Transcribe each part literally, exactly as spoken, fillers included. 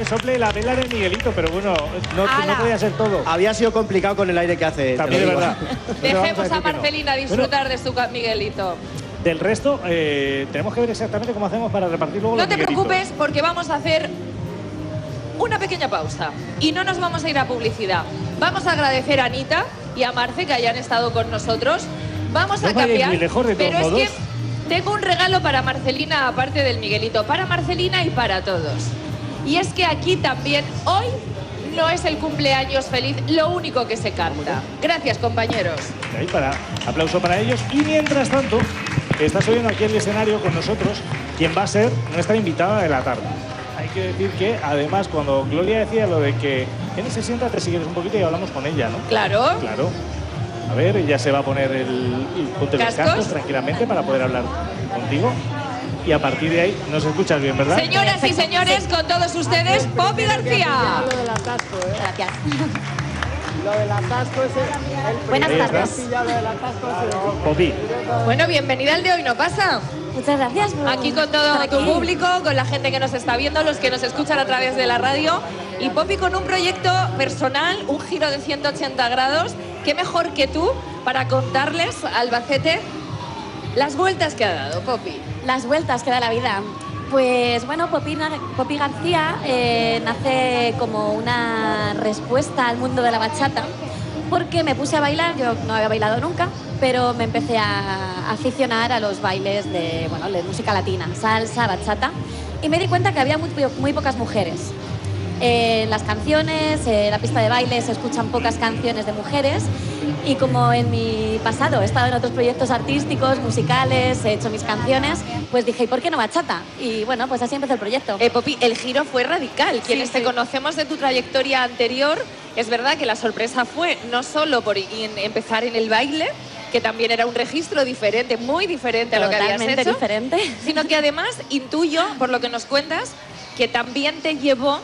que sople la vela de Miguelito, pero bueno, no, no podía ser todo. Había sido complicado con el aire que hace. También es verdad. Dejemos a, a Marcelina no. disfrutar bueno, de su Miguelito. Del resto, eh, tenemos que ver exactamente cómo hacemos para repartir luego No los te Miguelitos. preocupes, porque vamos a hacer una pequeña pausa. Y no nos vamos a ir a publicidad. Vamos a agradecer a Anita y a Marce que hayan estado con nosotros. Vamos no a cambiar, muy lejos, de pero todos es modos. que tengo un regalo para Marcelina, aparte del Miguelito. Para Marcelina y para todos. Y es que aquí también, hoy, no es el cumpleaños feliz lo único que se canta. Gracias, compañeros. Ahí para, aplauso para ellos. Y mientras tanto, estás oyendo aquí en el escenario con nosotros quien va a ser nuestra invitada de la tarde. Hay que decir que, además, cuando Gloria decía lo de que en ese sienta te sigues un poquito y hablamos con ella, ¿no? Claro. Claro. A ver, ella se va a poner el, el ponte los cascos tranquilamente para poder hablar contigo. Y a partir de ahí nos escuchas bien, ¿verdad? Señoras y señores, con todos ustedes, Poppy García. Lo del atasco, ¿eh? Gracias. Lo del atasco es el, el Buenas tardes. Lo del atasco es el... Poppy. Bueno, bienvenida al de Hoy No Pasa. Muchas gracias. Por Aquí con todo tu público, con la gente que nos está viendo, los que nos escuchan a través de la radio. Y Poppy con un proyecto personal, un giro de ciento ochenta grados. ¿Qué mejor que tú para contarles a Albacete las vueltas que ha dado, Poppy? Las vueltas que da la vida. Pues bueno, Poppy, Poppy García eh, nace como una respuesta al mundo de la bachata, porque me puse a bailar, yo no había bailado nunca, pero me empecé a aficionar a los bailes de, bueno, de música latina, salsa, bachata, y me di cuenta que había muy, muy pocas mujeres. En eh, las canciones, en eh, la pista de baile se escuchan pocas canciones de mujeres, y como en mi pasado he estado en otros proyectos artísticos, musicales, he hecho mis canciones, pues dije, ¿y por qué no bachata? Y bueno, pues así empezó el proyecto. Eh, Poppy, el giro fue radical. Quienes sí, te sí. conocemos de tu trayectoria anterior, es verdad que la sorpresa fue no solo por empezar en el baile, que también era un registro diferente, muy diferente a lo que habías hecho. Totalmente diferente. Sino que además intuyo, por lo que nos cuentas, que también te llevó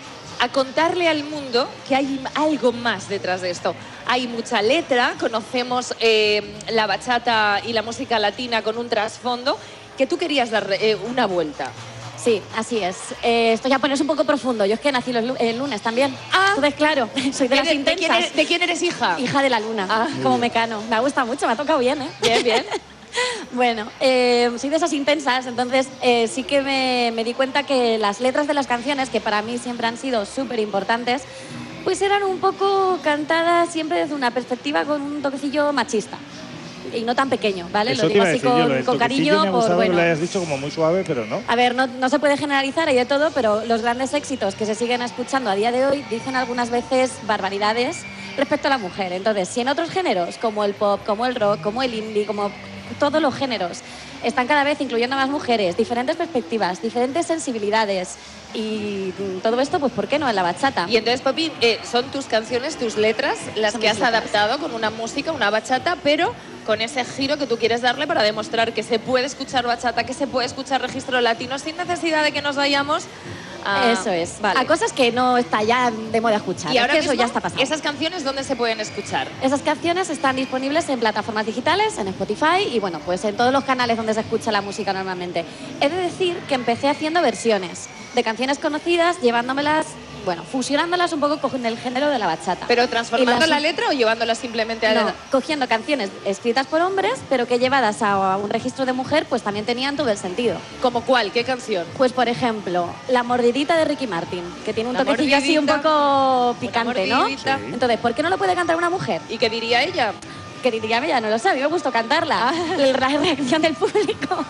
a contarle al mundo que hay algo más detrás de esto. Hay mucha letra, conocemos eh, la bachata y la música latina con un trasfondo, que tú querías dar eh, una vuelta. Sí, así es. Eh, esto ya pones un poco profundo. Yo es que nací los, el lunes también. Ah. Entonces, claro, soy de las ¿De, intensas. ¿De quién eres, ¿De quién eres hija? Hija de la luna, Ah. como Mecano. Me gusta mucho, me ha tocado bien, ¿eh? Bien, bien. Bueno, eh, soy de esas intensas, entonces eh, sí que me, me di cuenta que las letras de las canciones, que para mí siempre han sido súper importantes, pues eran un poco cantadas siempre desde una perspectiva con un toquecillo machista. Y no tan pequeño, ¿vale? Eso lo digo te iba a así decir con, yo, lo del con toquecillo cariño, me ha por gustado bueno. que lo hayas dicho como muy suave, pero no. A ver, no, no se puede generalizar, hay de todo, pero los grandes éxitos que se siguen escuchando a día de hoy dicen algunas veces barbaridades respecto a la mujer. Entonces, si en otros géneros, como el pop, como el rock, como el indie, como todos los géneros, están cada vez incluyendo a más mujeres, diferentes perspectivas, diferentes sensibilidades, y todo esto, pues, ¿por qué no en la bachata? Y entonces, Poppy, eh, son tus canciones, tus letras, las Son que mis has letras. adaptado con una música, una bachata, pero con ese giro que tú quieres darle para demostrar que se puede escuchar bachata, que se puede escuchar registro latino sin necesidad de que nos vayamos a... Eso es, Vale. a cosas que no está ya de moda escuchar. Y Es ahora que eso mismo, ya está pasando. ¿esas canciones dónde se pueden escuchar? Esas canciones están disponibles en plataformas digitales, en Spotify y bueno, pues en todos los canales donde se escucha la música normalmente. He de decir que empecé haciendo versiones de canciones conocidas, llevándomelas, bueno, fusionándolas un poco con el género de la bachata. ¿Pero transformando Y las- la letra o llevándola simplemente a No, la... cogiendo canciones escritas por hombres, pero que llevadas a un registro de mujer, pues también tenían todo el sentido. ¿Como cuál? ¿Qué canción? Pues por ejemplo, La mordidita de Ricky Martin, que tiene un La toquecillo así un mordidita, poco picante, ¿no? mordidita. Sí. Entonces, ¿por qué no lo puede cantar una mujer? ¿Y qué diría ella? Que diría, ya no lo sé, a mí me gustó cantarla. Ah. La reacción del público.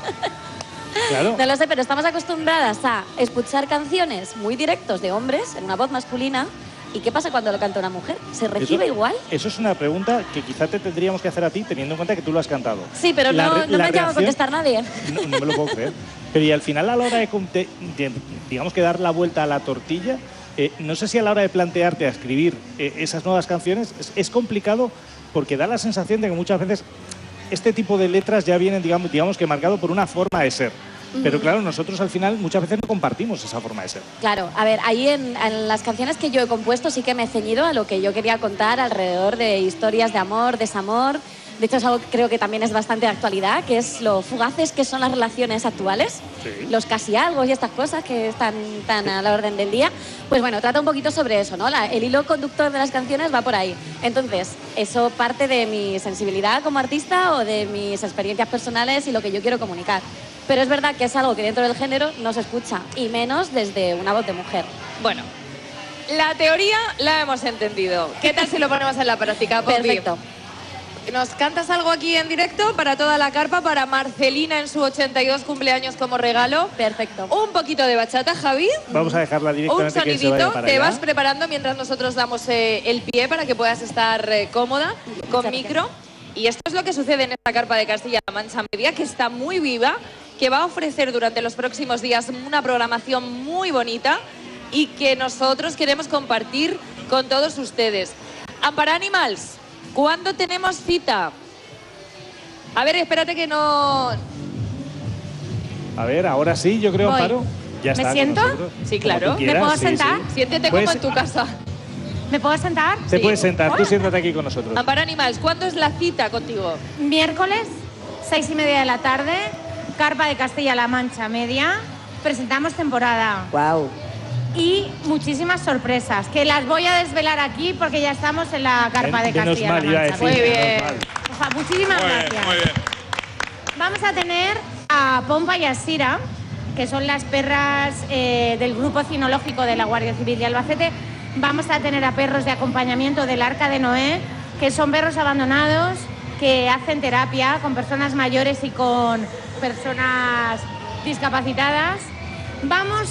Claro. No lo sé, pero estamos acostumbradas a escuchar canciones muy directos de hombres en una voz masculina. ¿Y qué pasa cuando lo canta una mujer? ¿Se recibe Eso- igual? Eso es una pregunta que quizá te tendríamos que hacer a ti, teniendo en cuenta que tú lo has cantado. Sí, pero La no, re- no la me ha llegado a reacción- contestar nadie. No, no me lo puedo creer. Pero y al final, a la hora de, conte- de, digamos que dar la vuelta a la tortilla, eh, no sé si a la hora de plantearte a escribir eh, esas nuevas canciones es, es complicado, porque da la sensación de que muchas veces este tipo de letras ya vienen, digamos, digamos que marcado por una forma de ser. Pero claro, nosotros al final muchas veces no compartimos esa forma de ser. Claro, a ver, ahí en, en las canciones que yo he compuesto sí que me he ceñido a lo que yo quería contar alrededor de historias de amor, desamor, De hecho, es algo que creo que también es bastante de actualidad, que es lo fugaces que son las relaciones actuales, Sí. los casi algo y estas cosas que están tan a la orden del día. Pues bueno, trata un poquito sobre eso, ¿no? La- el hilo conductor de las canciones va por ahí. Entonces, eso parte de mi sensibilidad como artista o de mis experiencias personales y lo que yo quiero comunicar. Pero es verdad que es algo que dentro del género no se escucha, y menos desde una voz de mujer. Bueno, la teoría la hemos entendido. ¿Qué tal si lo ponemos en la práctica, Poppy? Perfecto. ¿Nos cantas algo aquí en directo para toda la carpa, para Marcelina en su ochenta y dos cumpleaños como regalo? Perfecto. Un poquito de bachata, Javi. Vamos a dejarla Un directamente que se vaya sonidito, para te allá. vas preparando mientras nosotros damos eh, el pie para que puedas estar eh, cómoda, con Muchas micro. Y esto es lo que sucede en esta carpa de Castilla-La Mancha Media, que está muy viva, que va a ofrecer durante los próximos días una programación muy bonita y que nosotros queremos compartir con todos ustedes. Ampara Animals, ¿cuándo tenemos cita? A ver, espérate que no... A ver, ahora sí, yo creo, Voy. Amparo. Ya ¿Me está con siento? nosotros. Sí, Como claro. tú quieras, ¿Me puedo sí, sentar? sí. Siéntete Pues- como en tu casa. ¿Me puedo sentar? Te Sí. puedes sentar, tú Hola. siéntate aquí con nosotros. Ampara Animals, ¿cuándo es la cita contigo? Miércoles, seis y media de la tarde, Carpa de Castilla-La Mancha Media. Presentamos temporada. Wow. Y muchísimas sorpresas, que las voy a desvelar aquí porque ya estamos en la Carpa de Menos Castilla-La mal, iba a Mancha. decir, Muy menos bien. mal. O sea, muchísimas Muy bien, gracias. muy bien. Vamos a tener a Pompa y a Sira, que son las perras eh, del grupo cinológico de la Guardia Civil de Albacete. Vamos a tener a perros de acompañamiento del Arca de Noé, que son perros abandonados que hacen terapia con personas mayores y con personas discapacitadas. Vamos